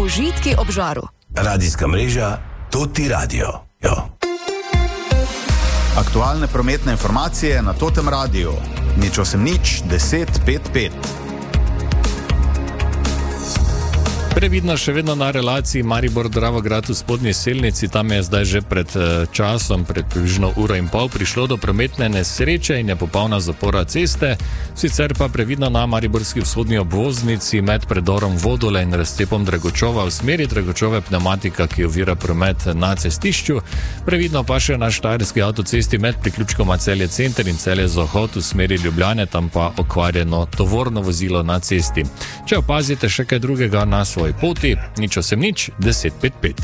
Užitki ob žaru. Radijska mreža Toti Radio. Aktualne prometne informacije na Totem Radiu. 080 10 55. Previdno še vedno na relaciji Maribor-Dravograd v spodnji Selnici. Tam je zdaj že pred časom, pred približno uro in pol, prišlo do prometne nesreče in je popolna zapora ceste. Sicer pa previdno na mariborski vzhodni obvoznici med predorom Vodole in razcepom Dragočova v smeri Dragočove pneumatika, ki ovira promet na cestišču. Previdno pa še na štajerski avtocesti med priključkoma Celje Center in Celje Zahod v smeri Ljubljane, tam pa okvarjeno tovorno vozilo na cesti. Če opazite še kaj drugega na svoji poti, 080 10 55.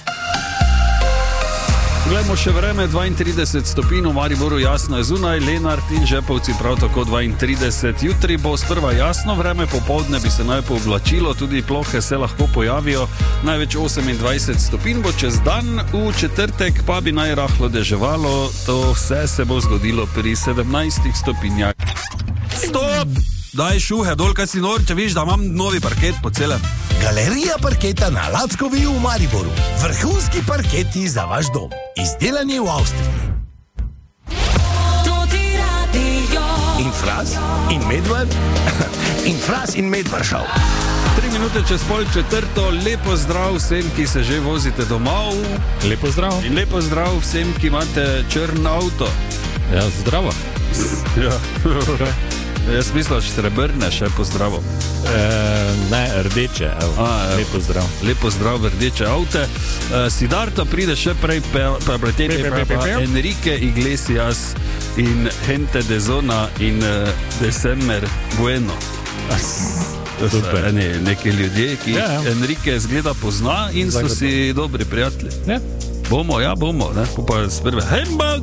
Glejmo še vreme, 32 stopinj v Mariboru, jasno je zunaj, Lenart in Žepovci prav tako 32. Jutri bo sprva jasno vreme, popoldne bi se naj pooblačilo, tudi plohe se lahko pojavijo, največ 28 stopinj bo čez dan, v četrtek pa bi naj rahlo deževalo, to vse se bo zgodilo pri 17 stopinjah. Stop! Daj šuhe dol, kaj si nor, če viš, da imam novi parket po celem. Galerija parketa na Lackovi v Mariboru. Vrhunski parketi za vaš dom. Izdelani v Avstriji. In Fras, in Medved, in Fras, in Medvršav. 3 minute čez pol četrto, lepo zdrav vsem, ki se že vozite domov. Lepo zdrav. In lepo zdrav vsem, ki imate črn avto. Ja, zdravo. Ja. Jaz mislim, štrebrne še pozdravo. Ne, rdeče. Lepo zdrav. Lepo zdrav v rdeče avte. Siddharta pride še prej, Enrique Iglesias in Gente de Zona in December Bueno. Super. Neki ljudje, ki Enrique zgleda pozna in so si dobri prijatelji. Ja. Bomo, ne? Pa sprve,